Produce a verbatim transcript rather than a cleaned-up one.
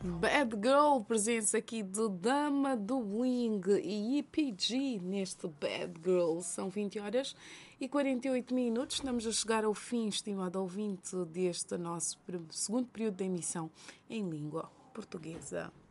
Bad Girl, presença aqui de Dama do Bling e E P G neste Bad Girl. São vinte horas e quarenta e oito minutos. Estamos a chegar ao fim, estimado ouvinte, deste nosso segundo período de emissão em língua portuguesa.